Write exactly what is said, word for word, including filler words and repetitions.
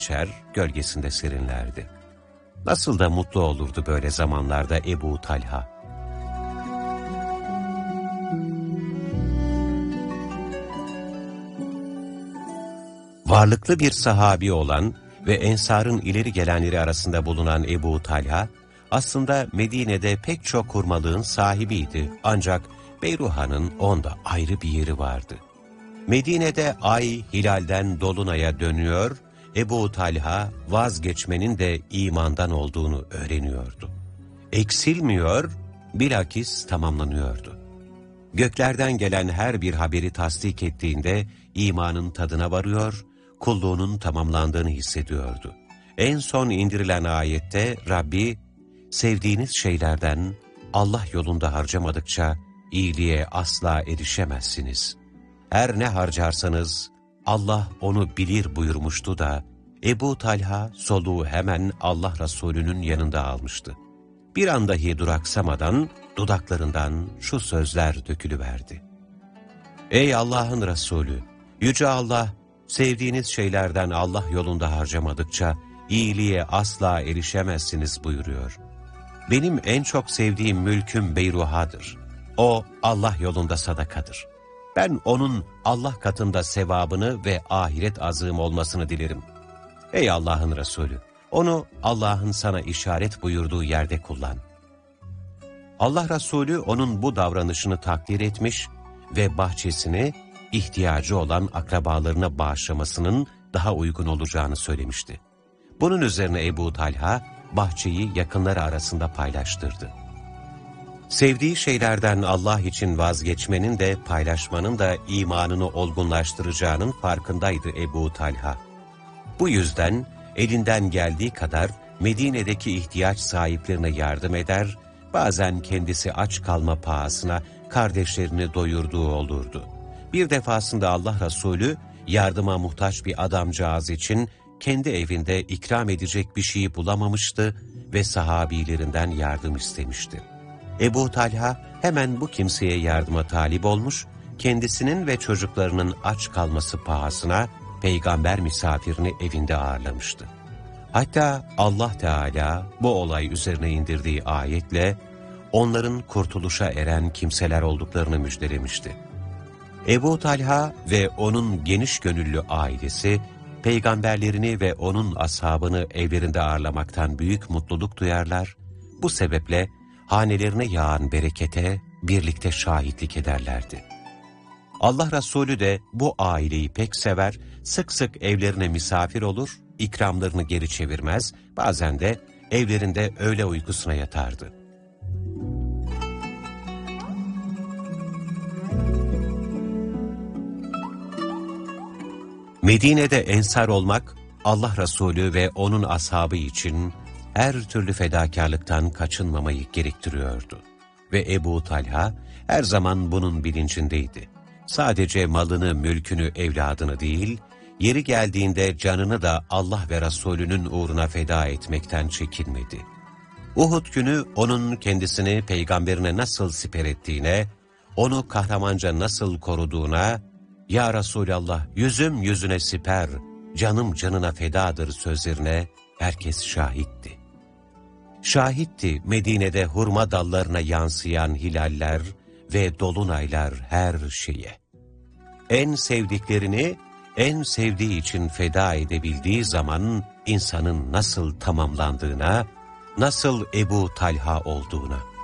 içer, gölgesinde serinlerdi. Nasıl da mutlu olurdu böyle zamanlarda Ebu Talha. Varlıklı bir sahabi olan ve Ensar'ın ileri gelenleri arasında bulunan Ebu Talha, aslında Medine'de pek çok hurmalığın sahibiydi. Ancak Beyruha'nın onda ayrı bir yeri vardı. Medine'de ay hilalden dolunaya dönüyor, Ebu Talha vazgeçmenin de imandan olduğunu öğreniyordu. Eksilmiyor, bilakis tamamlanıyordu. Göklerden gelen her bir haberi tasdik ettiğinde imanın tadına varıyor, kulluğunun tamamlandığını hissediyordu. En son indirilen ayette Rabbi, sevdiğiniz şeylerden Allah yolunda harcamadıkça iyiliğe asla erişemezsiniz. Her ne harcarsanız Allah onu bilir buyurmuştu da Ebu Talha soluğu hemen Allah Resulü'nün yanında almıştı. Bir an dahi duraksamadan dudaklarından şu sözler dökülüverdi. Ey Allah'ın Resulü! Yüce Allah, sevdiğiniz şeylerden Allah yolunda harcamadıkça iyiliğe asla erişemezsiniz buyuruyor. Benim en çok sevdiğim mülküm Beyruha'dır. O Allah yolunda sadakadır. Ben onun Allah katında sevabını ve ahiret azığım olmasını dilerim. Ey Allah'ın Resulü! Onu Allah'ın sana işaret buyurduğu yerde kullan. Allah Resulü onun bu davranışını takdir etmiş ve bahçesini ihtiyacı olan akrabalarına bağışlamasının daha uygun olacağını söylemişti. Bunun üzerine Ebu Talha bahçeyi yakınları arasında paylaştırdı. Sevdiği şeylerden Allah için vazgeçmenin de paylaşmanın da imanını olgunlaştıracağının farkındaydı Ebu Talha. Bu yüzden elinden geldiği kadar Medine'deki ihtiyaç sahiplerine yardım eder, bazen kendisi aç kalma pahasına kardeşlerini doyurduğu olurdu. Bir defasında Allah Resulü yardıma muhtaç bir adamcağız için kendi evinde ikram edecek bir şeyi bulamamıştı ve sahabilerinden yardım istemişti. Ebu Talha hemen bu kimseye yardıma talip olmuş, kendisinin ve çocuklarının aç kalması pahasına peygamber misafirini evinde ağırlamıştı. Hatta Allah Teala bu olay üzerine indirdiği ayetle onların kurtuluşa eren kimseler olduklarını müjdelemişti. Ebu Talha ve onun geniş gönüllü ailesi, peygamberlerini ve onun ashabını evlerinde ağırlamaktan büyük mutluluk duyarlar, bu sebeple hanelerine yağan berekete birlikte şahitlik ederlerdi. Allah Resulü de bu aileyi pek sever, sık sık evlerine misafir olur, ikramlarını geri çevirmez, bazen de evlerinde öğle uykusuna yatardı. Medine'de ensar olmak, Allah Resulü ve onun ashabı için her türlü fedakarlıktan kaçınmamayı gerektiriyordu. Ve Ebu Talha her zaman bunun bilincindeydi. Sadece malını, mülkünü, evladını değil, yeri geldiğinde canını da Allah ve Resulünün uğruna feda etmekten çekinmedi. Uhud günü onun kendisini peygamberine nasıl siper ettiğine, onu kahramanca nasıl koruduğuna, "Ya Resulallah, yüzüm yüzüne siper, canım canına fedadır" sözlerine herkes şahitti. Şahitti Medine'de hurma dallarına yansıyan hilaller ve dolunaylar her şeye. En sevdiklerini en sevdiği için feda edebildiği zaman insanın nasıl tamamlandığına, nasıl Ebu Talha olduğuna.